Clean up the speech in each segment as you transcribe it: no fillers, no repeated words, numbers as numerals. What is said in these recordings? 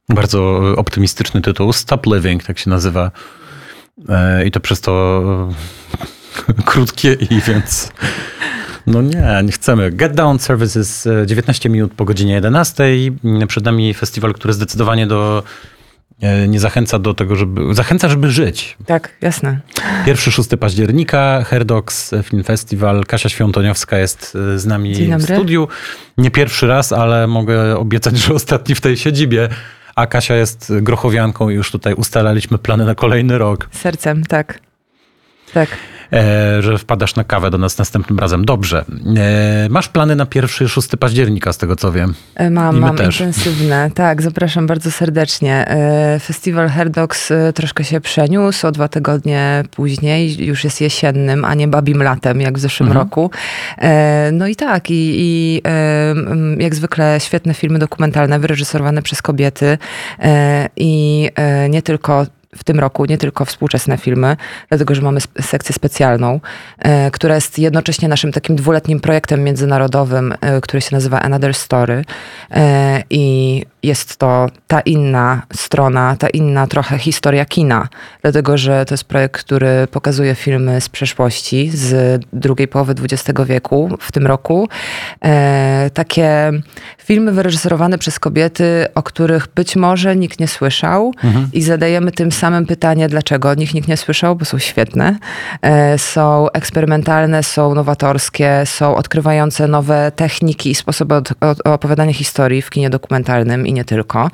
Bardzo optymistyczny tytuł. Stop Living, tak się nazywa. I to przez to krótkie i więc... No nie chcemy. Get Down Services 19 minut po godzinie 11. Przed nami festiwal, który zdecydowanie nie zachęca do tego, żeby żyć. Tak, jasne. 1-6 października, Herdogs Film Festival. Kasia Świątoniowska jest z nami w studiu. Nie pierwszy raz, ale mogę obiecać, że ostatni w tej siedzibie. A Kasia jest grochowianką i już tutaj ustalaliśmy plany na kolejny rok. Sercem, tak. Tak. Że wpadasz na kawę do nas następnym razem. Dobrze. Masz plany na 1-6 października, z tego co wiem. Mam intensywne. Tak, zapraszam bardzo serdecznie. Festiwal Herdogs troszkę się przeniósł o 2 tygodnie później. Już jest jesiennym, a nie babim latem, jak w zeszłym roku. No i tak. I jak zwykle świetne filmy dokumentalne, wyreżyserowane przez kobiety. I nie tylko w tym roku, nie tylko współczesne filmy, dlatego że mamy sekcję specjalną, która jest jednocześnie naszym takim 2-letnim projektem międzynarodowym, który się nazywa Another Story. I jest to ta inna strona, ta inna trochę historia kina, dlatego że to jest projekt, który pokazuje filmy z przeszłości, z drugiej połowy XX wieku w tym roku. Takie filmy wyreżyserowane przez kobiety, o których być może nikt nie słyszał i zadajemy tym samym pytanie, dlaczego o nich nikt nie słyszał, bo są świetne. Są eksperymentalne, są nowatorskie, są odkrywające nowe techniki i sposoby opowiadania historii w kinie dokumentalnym i nie tylko.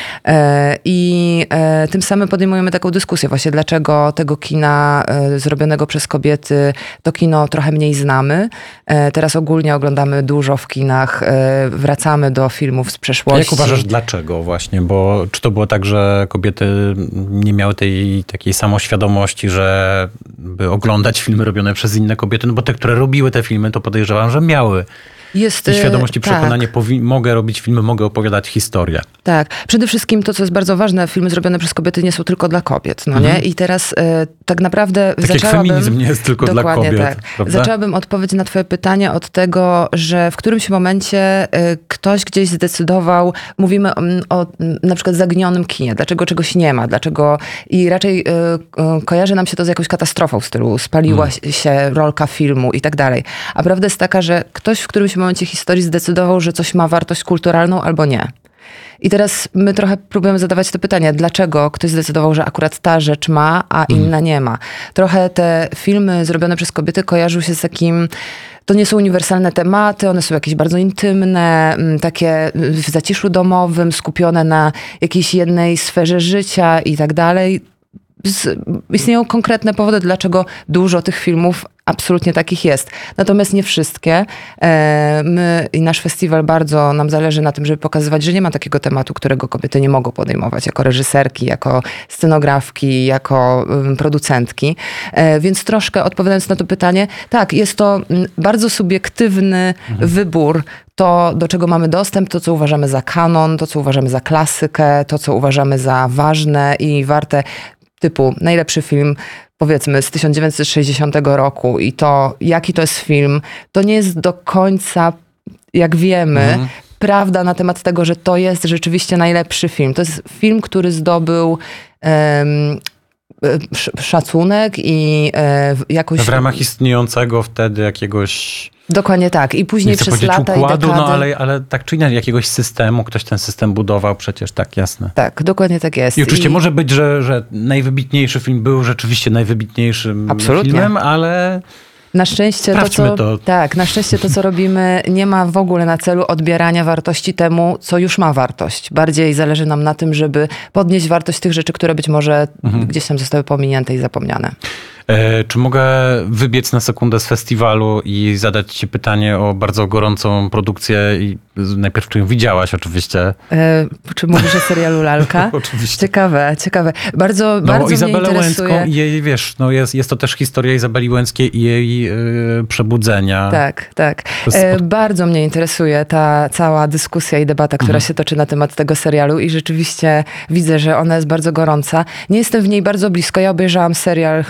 I tym samym podejmujemy taką dyskusję właśnie, dlaczego tego kina zrobionego przez kobiety to kino trochę mniej znamy. Teraz ogólnie oglądamy dużo w kinach, wracamy do filmów z przeszłości. Jak uważasz, dlaczego właśnie? Bo czy to było tak, że kobiety nie miały tej takiej samoświadomości, żeby oglądać filmy robione przez inne kobiety? No bo te, które robiły te filmy, to podejrzewam, że miały. Jest świadomość i przekonanie, mogę robić filmy, mogę opowiadać historię. Tak. Przede wszystkim to, co jest bardzo ważne, filmy zrobione przez kobiety nie są tylko dla kobiet, no nie? I teraz tak naprawdę tak zaczęłabym... jak feminizm nie jest tylko dla kobiet. Tak. Zaczęłabym odpowiedź na twoje pytanie od tego, że w którymś momencie ktoś gdzieś zdecydował, mówimy o na przykład zaginionym kinie, dlaczego czegoś nie ma, dlaczego i raczej kojarzy nam się to z jakąś katastrofą w stylu spaliła się rolka filmu i tak dalej. A prawda jest taka, że ktoś w którymś momencie historii zdecydował, że coś ma wartość kulturalną albo nie. I teraz my trochę próbujemy zadawać to pytanie, dlaczego ktoś zdecydował, że akurat ta rzecz ma, a inna nie ma. Trochę te filmy zrobione przez kobiety kojarzą się z takim... To nie są uniwersalne tematy, one są jakieś bardzo intymne, takie w zaciszu domowym, skupione na jakiejś jednej sferze życia i tak dalej. Istnieją konkretne powody, dlaczego dużo tych filmów absolutnie takich jest. Natomiast nie wszystkie. My i nasz festiwal bardzo nam zależy na tym, żeby pokazywać, że nie ma takiego tematu, którego kobiety nie mogą podejmować jako reżyserki, jako scenografki, jako producentki. Więc troszkę odpowiadając na to pytanie, tak, jest to bardzo subiektywny wybór, to, do czego mamy dostęp, to, co uważamy za kanon, to, co uważamy za klasykę, to, co uważamy za ważne i warte, typu najlepszy film, powiedzmy, z 1960 roku i to, jaki to jest film, to nie jest do końca, jak wiemy, prawda na temat tego, że to jest rzeczywiście najlepszy film. To jest film, który zdobył szacunek i jakoś... W ramach istniejącego wtedy jakiegoś... Dokładnie tak. I później przez lata układu, i dekady... No ale tak czy inaczej, jakiegoś systemu, ktoś ten system budował przecież, tak, jasne. Tak, dokładnie tak jest. I oczywiście może być, że najwybitniejszy film był rzeczywiście najwybitniejszym filmem, ale... Na szczęście na szczęście to, co robimy, nie ma w ogóle na celu odbierania wartości temu, co już ma wartość. Bardziej zależy nam na tym, żeby podnieść wartość tych rzeczy, które być może gdzieś tam zostały pominięte i zapomniane. Czy mogę wybiec na sekundę z festiwalu i zadać ci pytanie o bardzo gorącą produkcję i najpierw czy ją widziałaś oczywiście? Czy mówisz o serialu Lalka? Oczywiście. Ciekawe. Bardzo Izabelę mnie interesuje. Łęcką i jej, wiesz, jest to też historia Izabeli Łęckiej i jej przebudzenia. Tak. Bardzo mnie interesuje ta cała dyskusja i debata, która się toczy na temat tego serialu i rzeczywiście widzę, że ona jest bardzo gorąca. Nie jestem w niej bardzo blisko. Ja obejrzałam serial chyba 2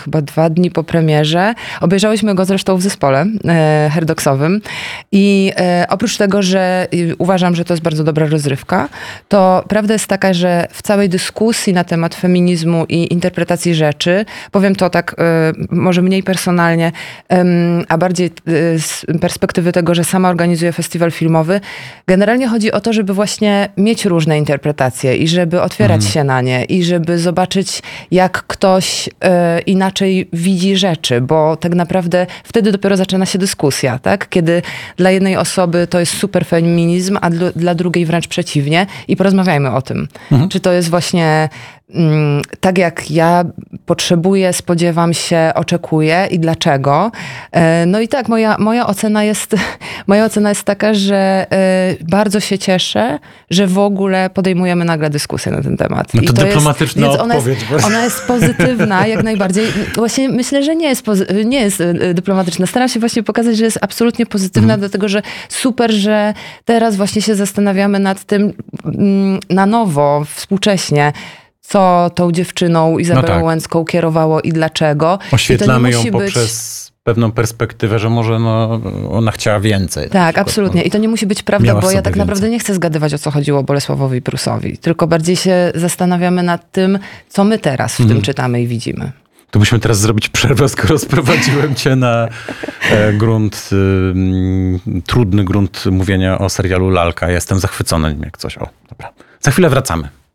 2 dni po premierze. Obejrzałyśmy go zresztą w zespole herdoksowym i oprócz tego, że uważam, że to jest bardzo dobra rozrywka, to prawda jest taka, że w całej dyskusji na temat feminizmu i interpretacji rzeczy, powiem to tak może mniej personalnie, a bardziej z perspektywy tego, że sama organizuję festiwal filmowy, generalnie chodzi o to, żeby właśnie mieć różne interpretacje i żeby otwierać się na nie i żeby zobaczyć, jak ktoś inaczej widzi rzeczy, bo tak naprawdę wtedy dopiero zaczyna się dyskusja, tak? Kiedy dla jednej osoby to jest super feminizm, a dla drugiej wręcz przeciwnie i porozmawiajmy o tym. Czy to jest właśnie tak jak ja potrzebuję, spodziewam się, oczekuję i dlaczego. No i tak, moja ocena jest taka, że bardzo się cieszę, że w ogóle podejmujemy nagle dyskusję na ten temat. No to dyplomatyczna odpowiedź. Ona jest pozytywna jak najbardziej. Właśnie myślę, że nie jest dyplomatyczna. Staram się właśnie pokazać, że jest absolutnie pozytywna, dlatego że super, że teraz właśnie się zastanawiamy nad tym na nowo, współcześnie, co tą dziewczyną Izabelą Łęcką kierowało i dlaczego. Oświetlamy ją poprzez pewną perspektywę, że może ona chciała więcej. Tak, absolutnie. I to nie musi być prawda, bo ja tak naprawdę nie chcę zgadywać, o co chodziło Bolesławowi Prusowi. Tylko bardziej się zastanawiamy nad tym, co my teraz w tym czytamy i widzimy. To musimy teraz zrobić przerwę, skoro sprowadziłem cię na trudny grunt mówienia o serialu Lalka. Ja jestem zachwycony nim jak coś. Dobra. Za chwilę wracamy.